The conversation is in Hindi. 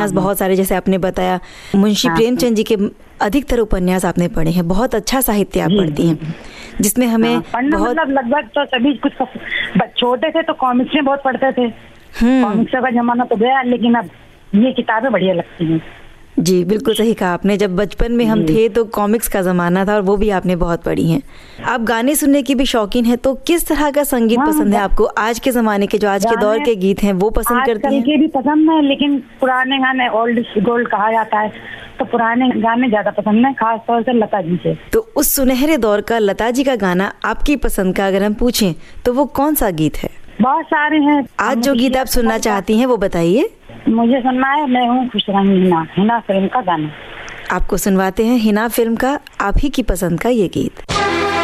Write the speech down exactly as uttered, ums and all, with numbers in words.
उपन्यास बहुत सारे, जैसे आपने बताया मुंशी प्रेमचंद जी के अधिकतर उपन्यास आपने पढ़े हैं। बहुत अच्छा साहित्य आप पढ़ती हैं, जिसमें हमें बहुत मतलब लगभग तो सभी कुछ, छोटे थे तो कॉमिक्स में बहुत पढ़ते थे, कॉमिक्स का जमाना तो गया, लेकिन अब ये किताबें बढ़िया लगती हैं। जी बिल्कुल सही कहा आपने। जब बचपन में हम थे तो कॉमिक्स का ज़माना था और वो भी आपने बहुत पढ़ी हैं। आप गाने सुनने की भी शौकीन हैं, तो किस तरह का संगीत हाँ, पसंद है आपको? आज के ज़माने के जो आज के दौर के गीत हैं वो पसंद करती हैं? के भी पसंद है, लेकिन पुराने गाने ओल्ड गोल्ड कहा जाता है, तो पुराने गाने ज़्यादा पसंद है, खास तौर से लता जी से। तो उस सुनहरे दौर का लता जी का गाना आपकी पसंद का अगर हम पूछें तो वो कौन सा गीत है? बहुत सारे हैं। आज जो गीत आप सुनना चाहती हैं वो बताइए। मुझे सुनना है मैं हूँ खुश रंगी हिना, हिना फिल्म का गाना। आपको सुनवाते हैं हिना फिल्म का आप ही की पसंद का ये गीत।